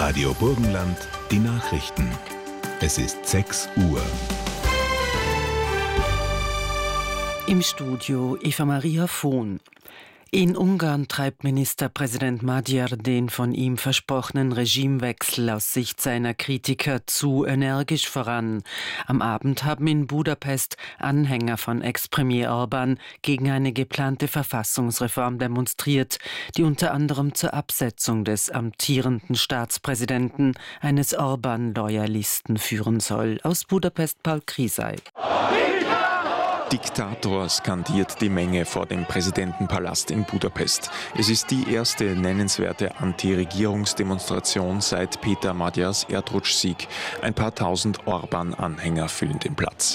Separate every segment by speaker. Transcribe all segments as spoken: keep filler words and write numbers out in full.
Speaker 1: Radio Burgenland, die Nachrichten. Es ist sechs Uhr.
Speaker 2: Im Studio Eva Maria Vohn. In Ungarn treibt Ministerpräsident Magyar den von ihm versprochenen Regimewechsel aus Sicht seiner Kritiker zu energisch voran. Am Abend haben in Budapest Anhänger von Ex-Premier Orbán gegen eine geplante Verfassungsreform demonstriert, die unter anderem zur Absetzung des amtierenden Staatspräsidenten, eines Orbán-Loyalisten, führen soll. Aus Budapest Paul Krisay.
Speaker 3: Diktator, skandiert die Menge vor dem Präsidentenpalast in Budapest. Es ist die erste nennenswerte Anti-Regierungsdemonstration seit Peter Magyars Erdrutschsieg. Ein paar tausend Orbán-Anhänger füllen den Platz.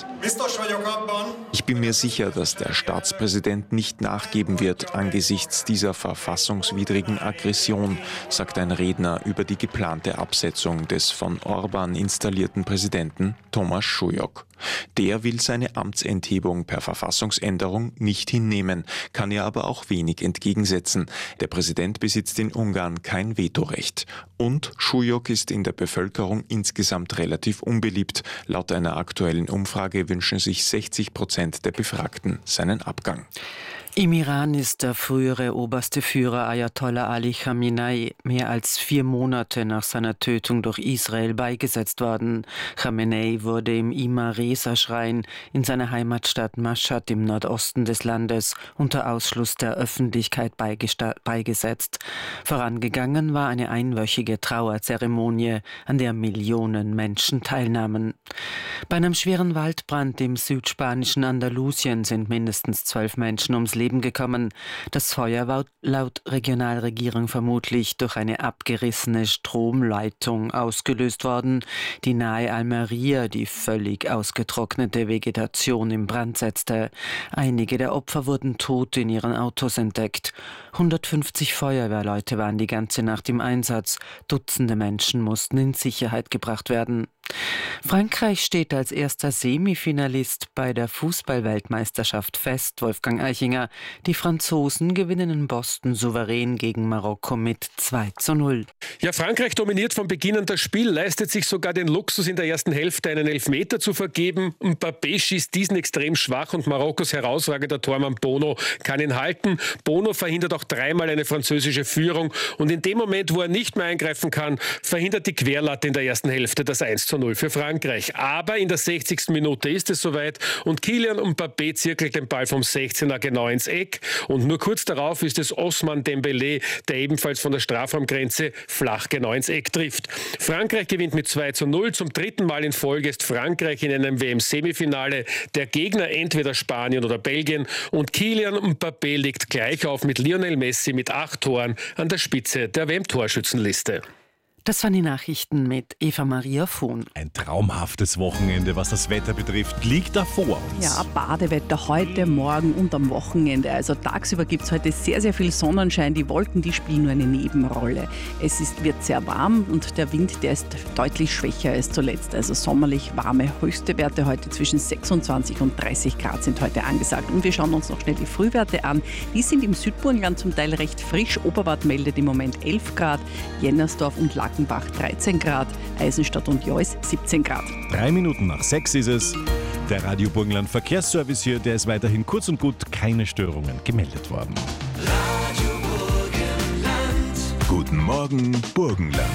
Speaker 3: Ich bin mir sicher, dass der Staatspräsident nicht nachgeben wird angesichts dieser verfassungswidrigen Aggression, sagt ein Redner über die geplante Absetzung des von Orbán installierten Präsidenten Thomas Súlyog. Der will seine Amtsenthebung per Verfassungsänderung nicht hinnehmen, kann ihr aber auch wenig entgegensetzen. Der Präsident besitzt in Ungarn kein Vetorecht. Und Súlyog ist in der Bevölkerung insgesamt relativ unbeliebt. Laut einer aktuellen Umfrage wünschen sich sechzig Prozent der Befragten seinen Abgang.
Speaker 2: Im Iran ist der frühere oberste Führer Ayatollah Ali Khamenei mehr als vier Monate nach seiner Tötung durch Israel beigesetzt worden. Khamenei wurde im Ima-Reza-Schrein in seiner Heimatstadt Mashhad im Nordosten des Landes unter Ausschluss der Öffentlichkeit beigesetzt. Vorangegangen war eine einwöchige Trauerzeremonie, an der Millionen Menschen teilnahmen. Bei einem schweren Waldbrand im südspanischen Andalusien sind mindestens zwölf Menschen ums Leben gekommen. Das Feuer war laut Regionalregierung vermutlich durch eine abgerissene Stromleitung ausgelöst worden, die nahe Almería die völlig ausgetrocknete Vegetation in Brand setzte. Einige der Opfer wurden tot in ihren Autos entdeckt. hundertfünfzig Feuerwehrleute waren die ganze Nacht im Einsatz. Dutzende Menschen mussten in Sicherheit gebracht werden. Frankreich steht als erster Semifinalist bei der Fußball-Weltmeisterschaft fest. Wolfgang Eichinger, die Franzosen gewinnen in Boston souverän gegen Marokko mit zwei zu null.
Speaker 4: Ja, Frankreich dominiert von Beginn an das Spiel, leistet sich sogar den Luxus, in der ersten Hälfte einen Elfmeter zu vergeben. Mbappé schießt diesen extrem schwach und Marokkos herausragender Tormann Bono kann ihn halten. Bono verhindert auch dreimal eine französische Führung und in dem Moment, wo er nicht mehr eingreifen kann, verhindert die Querlatte in der ersten Hälfte das eins zu null für Frankreich. Aber in der sechzigsten Minute ist es soweit und Kylian Mbappé zirkelt den Ball vom sechzehner genau ins Eck und nur kurz darauf ist es Ousmane Dembélé, der ebenfalls von der Strafraumgrenze flach genau ins Eck trifft. Frankreich gewinnt mit zwei zu null. Zum dritten Mal in Folge ist Frankreich in einem W M-Semifinale. Der Gegner entweder Spanien oder Belgien und Kylian Mbappé liegt gleich auf mit Lionel Messi mit acht Toren an der Spitze der W M-Torschützenliste.
Speaker 2: Das waren die Nachrichten mit Eva Maria Vohn.
Speaker 5: Ein traumhaftes Wochenende, was das Wetter betrifft, liegt da vor uns.
Speaker 6: Ja, Badewetter heute, morgen und am Wochenende. Also tagsüber gibt es heute sehr, sehr viel Sonnenschein. Die Wolken, die spielen nur eine Nebenrolle. Es ist, wird sehr warm und der Wind, der ist deutlich schwächer als zuletzt. Also sommerlich warme höchste Werte heute zwischen sechsundzwanzig und dreißig Grad sind heute angesagt. Und wir schauen uns noch schnell die Frühwerte an. Die sind im Südburgenland zum Teil recht frisch. Oberwart meldet im Moment elf Grad, Jennersdorf und Lack dreizehn Grad, Eisenstadt und Jois siebzehn Grad.
Speaker 5: Drei Minuten nach sechs ist es. Der Radio Burgenland Verkehrsservice hier, der ist weiterhin kurz und gut, keine Störungen gemeldet worden.
Speaker 1: Radio Burgenland. Guten Morgen, Burgenland.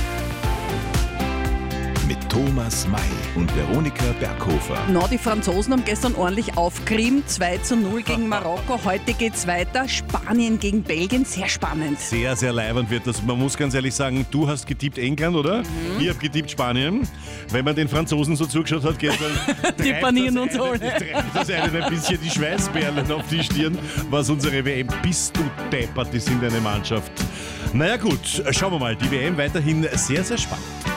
Speaker 1: Mit Thomas May und Veronika Berghofer.
Speaker 6: No, die Franzosen haben gestern ordentlich aufgerieben. zwei zu null gegen Marokko. Heute geht's weiter. Spanien gegen Belgien. Sehr spannend.
Speaker 5: Sehr, sehr leibend wird das. Man muss ganz ehrlich sagen, du hast getippt England, oder? Mhm. Ich habe getippt Spanien. Wenn man den Franzosen so zugeschaut hat gestern,
Speaker 6: die panieren uns alle.
Speaker 5: Treibt das einen ein bisschen die Schweißperlen auf die Stirn, was unsere W M. Bist du deppert, die sind eine Mannschaft. Naja gut, schauen wir mal. Die W M weiterhin sehr, sehr spannend.